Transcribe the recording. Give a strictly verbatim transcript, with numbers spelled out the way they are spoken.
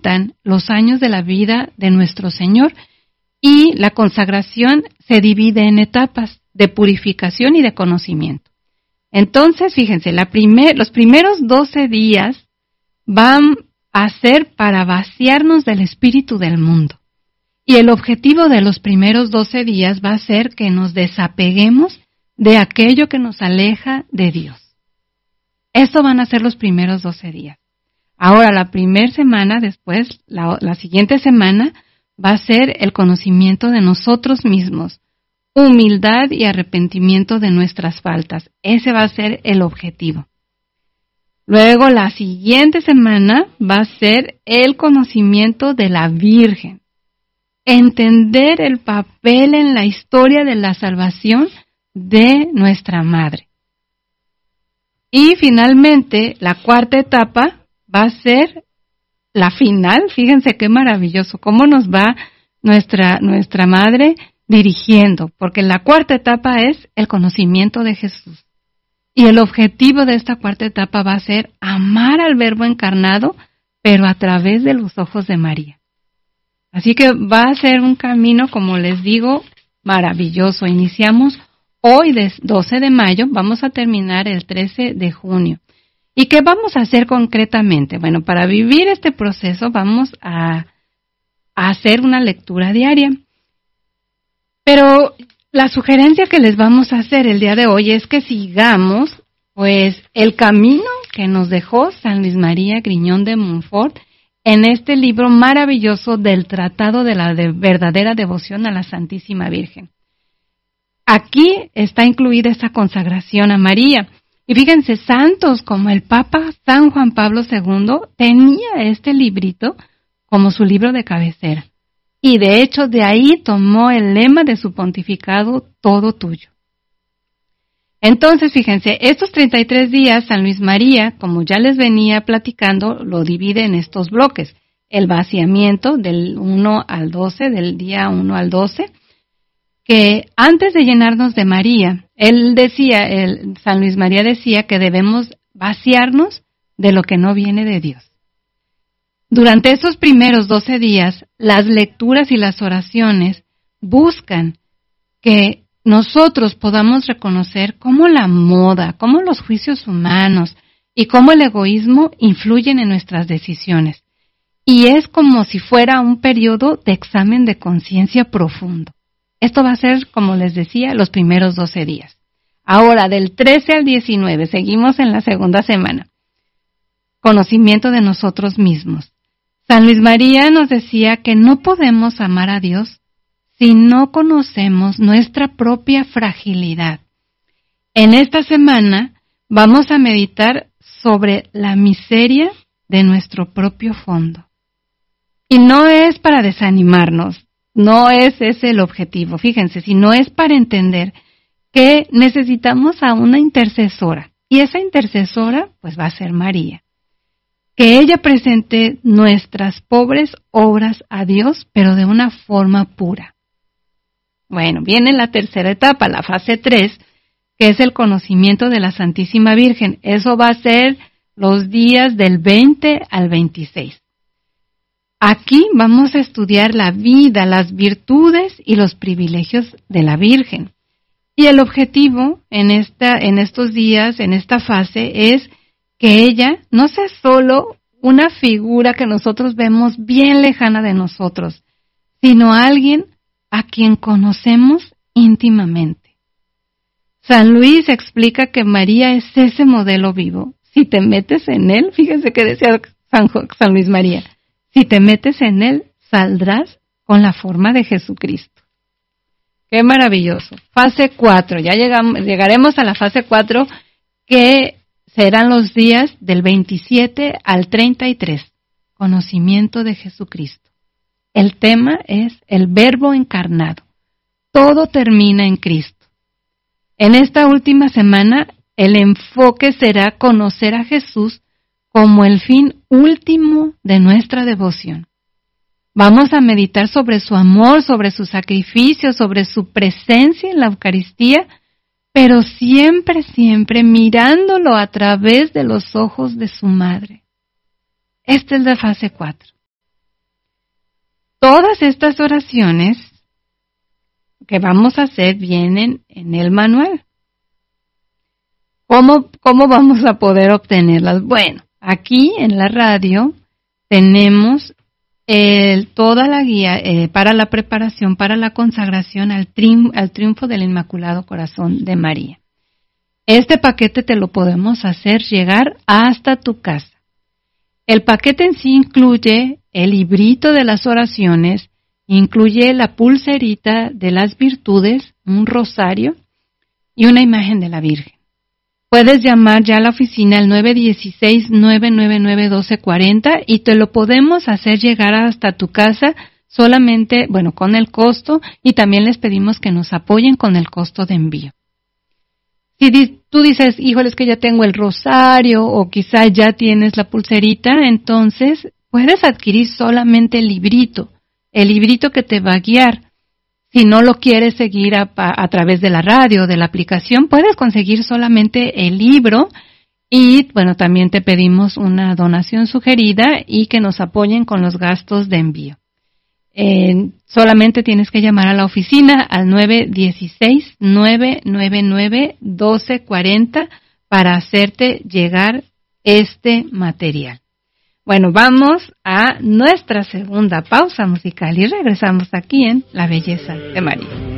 representan los años de la vida de nuestro Señor, y la consagración se divide en etapas de purificación y de conocimiento. Entonces, fíjense, la primer, los primeros doce días van a ser para vaciarnos del espíritu del mundo. Y el objetivo de los primeros doce días va a ser que nos desapeguemos de aquello que nos aleja de Dios. Eso van a ser los primeros doce días. Ahora, la primera semana, después, la, la siguiente semana, va a ser el conocimiento de nosotros mismos, humildad y arrepentimiento de nuestras faltas. Ese va a ser el objetivo. Luego, la siguiente semana va a ser el conocimiento de la Virgen. Entender el papel en la historia de la salvación de nuestra Madre. Y finalmente, la cuarta etapa va a ser la final. Fíjense qué maravilloso, cómo nos va nuestra, nuestra Madre dirigiendo, porque la cuarta etapa es el conocimiento de Jesús. Y el objetivo de esta cuarta etapa va a ser amar al Verbo encarnado, pero a través de los ojos de María. Así que va a ser un camino, como les digo, maravilloso. Iniciamos hoy, doce de mayo, vamos a terminar el trece de junio. ¿Y qué vamos a hacer concretamente? Bueno, para vivir este proceso vamos a, a hacer una lectura diaria. Pero la sugerencia que les vamos a hacer el día de hoy es que sigamos, pues, el camino que nos dejó San Luis María Griñón de Montfort en este libro maravilloso del Tratado de la de verdadera devoción a la Santísima Virgen. Aquí está incluida esta consagración a María. Y fíjense, santos como el Papa San Juan Pablo segundo tenía este librito como su libro de cabecera. Y de hecho de ahí tomó el lema de su pontificado, todo tuyo. Entonces, fíjense, estos treinta y tres días, San Luis María, como ya les venía platicando, lo divide en estos bloques. El vaciamiento del uno al doce, del día uno al doce, que antes de llenarnos de María, él decía, el, San Luis María decía que debemos vaciarnos de lo que no viene de Dios. Durante esos primeros doce días, las lecturas y las oraciones buscan que nosotros podamos reconocer cómo la moda, cómo los juicios humanos y cómo el egoísmo influyen en nuestras decisiones. Y es como si fuera un periodo de examen de conciencia profundo. Esto va a ser, como les decía, los primeros doce días. Ahora, del trece al diecinueve, seguimos en la segunda semana. Conocimiento de nosotros mismos. San Luis María nos decía que no podemos amar a Dios si no conocemos nuestra propia fragilidad. En esta semana vamos a meditar sobre la miseria de nuestro propio fondo. Y no es para desanimarnos, no es ese el objetivo, fíjense, sino es para entender que necesitamos a una intercesora. Y esa intercesora, pues va a ser María. Que ella presente nuestras pobres obras a Dios, pero de una forma pura. Bueno, viene la tercera etapa, la fase tres, que es el conocimiento de la Santísima Virgen. Eso va a ser los días del veinte al veintiséis. Aquí vamos a estudiar la vida, las virtudes y los privilegios de la Virgen. Y el objetivo en esta, en estos días, en esta fase, es que ella no sea solo una figura que nosotros vemos bien lejana de nosotros, sino alguien a quien conocemos íntimamente. San Luis explica que María es ese modelo vivo. Si te metes en él, fíjense que decía San, San Luis María, si te metes en él, saldrás con la forma de Jesucristo. ¡Qué maravilloso! Fase cuatro, ya llegamos, llegaremos a la fase cuatro, que serán los días del veintisiete al treinta y tres, conocimiento de Jesucristo. El tema es el Verbo encarnado. Todo termina en Cristo. En esta última semana, el enfoque será conocer a Jesús como el fin último de nuestra devoción. Vamos a meditar sobre su amor, sobre su sacrificio, sobre su presencia en la Eucaristía, pero siempre, siempre mirándolo a través de los ojos de su madre. Esta es la fase cuatro. Todas estas oraciones que vamos a hacer vienen en el manual. ¿Cómo, cómo vamos a poder obtenerlas? Bueno, aquí en la radio tenemos el, toda la guía eh, para la preparación, para la consagración al, triunfo, al triunfo del Inmaculado Corazón de María. Este paquete te lo podemos hacer llegar hasta tu casa. El paquete en sí incluye el librito de las oraciones, incluye la pulserita de las virtudes, un rosario y una imagen de la Virgen. Puedes llamar ya a la oficina al nueve uno seis, nueve nueve nueve, uno dos cuatro cero y te lo podemos hacer llegar hasta tu casa solamente, bueno, con el costo, y también les pedimos que nos apoyen con el costo de envío. Si di- tú dices, híjole, es que ya tengo el rosario o quizá ya tienes la pulserita, entonces puedes adquirir solamente el librito, el librito que te va a guiar. Si no lo quieres seguir a, a, a través de la radio o de la aplicación, puedes conseguir solamente el libro y, bueno, también te pedimos una donación sugerida y que nos apoyen con los gastos de envío. Eh, solamente tienes que llamar a la oficina al nueve uno seis, nueve nueve nueve, uno dos cuatro cero para hacerte llegar este material. Bueno, vamos a nuestra segunda pausa musical y regresamos aquí en La Belleza de María.